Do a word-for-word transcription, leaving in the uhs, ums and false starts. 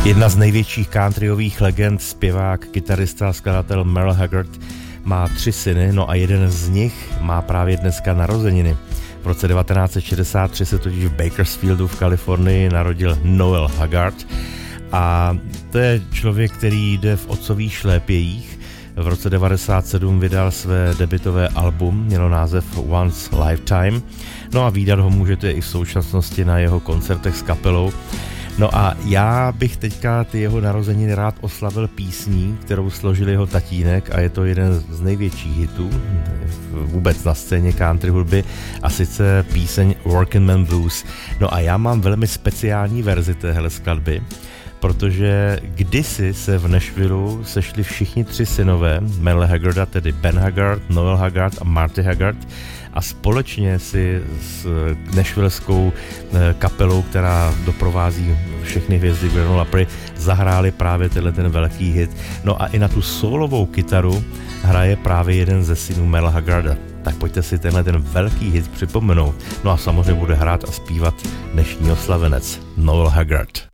Jedna z největších countryových legend, zpěvák, kytarista, skladatel Merle Haggard má tři syny, no a jeden z nich má právě dneska narozeniny. V roce devatenáct set šedesát tři se totiž v Bakersfieldu v Kalifornii narodil Noel Haggard a to je člověk, který jde v otcových šlépějích. V roce devadesát sedm vydal své debutové album, mělo název Once Lifetime, no a vídat ho můžete i v současnosti na jeho koncertech s kapelou. No a já bych teďka ty jeho narozeniny rád oslavil písní, kterou složil jeho tatínek a je to jeden z největších hitů vůbec na scéně country hudby a sice píseň Working Man Blues. No a já mám velmi speciální verzi téhle skladby, protože kdysi se v Nashvilleu sešli všichni tři synové Merle Haggarda, tedy Ben Haggard, Noel Haggard a Marty Haggard a společně si s nashvilleskou kapelou, která doprovází všechny hvězdy Grand Ole Opry, zahráli právě tenhle ten velký hit. No a i na tu solovou kytaru hraje právě jeden ze synů Merle Haggarda. Tak pojďte si tenhle ten velký hit připomenout. No a samozřejmě bude hrát a zpívat dnešní oslavenec Noel Haggard.